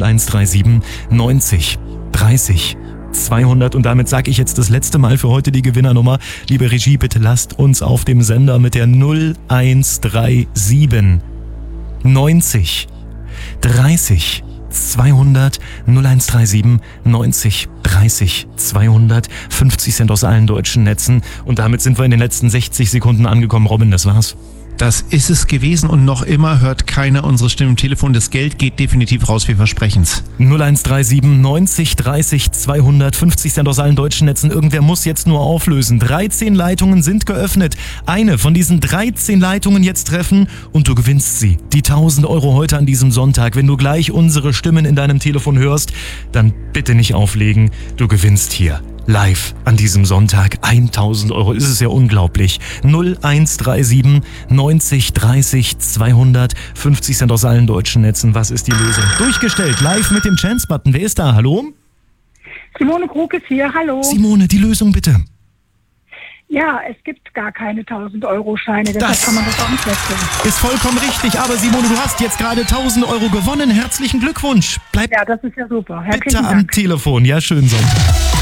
0137 90 30 200. Und damit sage ich jetzt das letzte Mal für heute die Gewinnernummer. Liebe Regie, bitte lasst uns auf dem Sender mit der 0137 90 30 200 0137 90 30 200 50 Cent aus allen deutschen Netzen. Und damit sind wir in den letzten 60 Sekunden angekommen. Robin, das war's. Das ist es gewesen und noch immer hört keiner unsere Stimme im Telefon. Das Geld geht definitiv raus, wir versprechen's. 0137 90 30 200 50 Cent aus allen deutschen Netzen. Irgendwer muss jetzt nur auflösen. 13 Leitungen sind geöffnet. Eine von diesen 13 Leitungen jetzt treffen und du gewinnst sie. Die 1000 Euro heute an diesem Sonntag. Wenn du gleich unsere Stimmen in deinem Telefon hörst, dann bitte nicht auflegen. Du gewinnst hier. Live an diesem Sonntag 1000 Euro. Ist es ja unglaublich. 0137 90 30 200 50 Cent aus allen deutschen Netzen. Was ist die Lösung? Durchgestellt, live mit dem Chance-Button. Wer ist da? Hallo? Simone Krug ist hier, hallo. Simone, die Lösung bitte. Ja, es gibt gar keine 1000-Euro-Scheine, deshalb kann man das auch nicht wechseln. Ist vollkommen richtig, aber Simone, du hast jetzt gerade 1000 Euro gewonnen. Herzlichen Glückwunsch. Bleib Ja, das ist ja super. Herzlichen bitte Dank. am Telefon. Ja, schönen Sonntag.